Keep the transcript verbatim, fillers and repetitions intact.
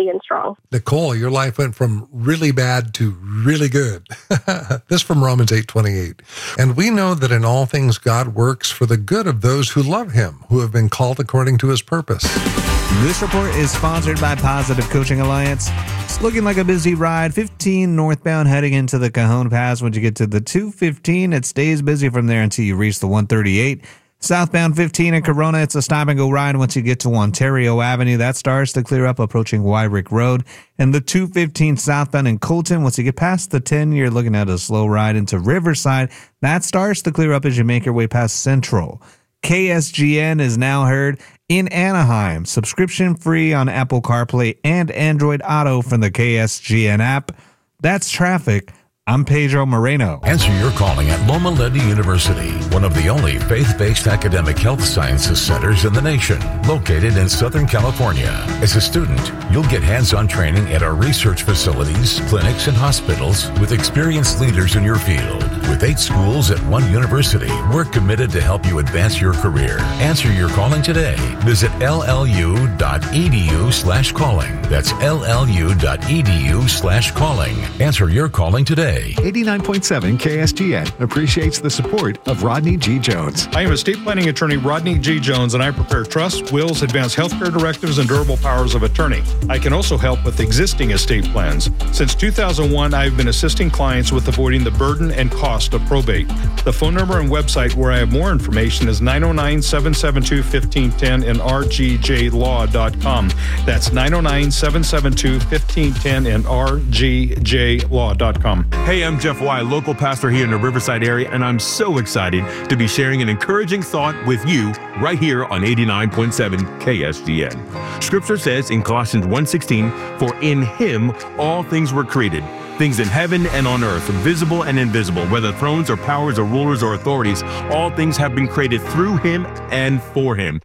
healthy and strong. Nicole, your life went from really bad to really good. This from Romans eight twenty-eight. And we know that in all things God works for the good of those who love him, who have been called according to his purpose. This report is sponsored by Positive Coaching Alliance. It's looking like a busy ride. fifteen northbound heading into the Cajon Pass. Once you get to the two fifteen, it stays busy from there until you reach the one thirty-eight. Southbound fifteen in Corona, it's a stop-and-go ride once you get to Ontario Avenue. That starts to clear up approaching Wyrick Road. And the two fifteen southbound in Colton, once you get past the ten, you're looking at a slow ride into Riverside. That starts to clear up as you make your way past Central. K S G N is now heard in Anaheim. Subscription free on Apple CarPlay and Android Auto from the K S G N app. That's traffic. I'm Pedro Moreno. Answer your calling at Loma Linda University, one of the only faith-based academic health sciences centers in the nation, located in Southern California. As a student, you'll get hands-on training at our research facilities, clinics, and hospitals with experienced leaders in your field. With eight schools at one university, we're committed to help you advance your career. Answer your calling today. Visit llu.edu slash calling. That's llu.edu slash calling. Answer your calling today. eighty-nine point seven K S G N appreciates the support of Rodney G. Jones. I am estate planning attorney Rodney G. Jones, and I prepare trusts, wills, advanced healthcare directives, and durable powers of attorney. I can also help with existing estate plans. Since two thousand one, I've been assisting clients with avoiding the burden and cost of probate. The phone number and website where I have more information is nine oh nine, seven seven two, one five one zero and r g j law dot com. That's nine oh nine, seven seven two, one five one zero and r g j law dot com. Hey, I'm Jeff Wye, local pastor here in the Riverside area, and I'm so excited to be sharing an encouraging thought with you right here on eighty-nine point seven K S G N. Scripture says in Colossians one sixteen, "For in him all things were created, things in heaven and on earth, visible and invisible, whether thrones or powers or rulers or authorities, all things have been created through him and for him."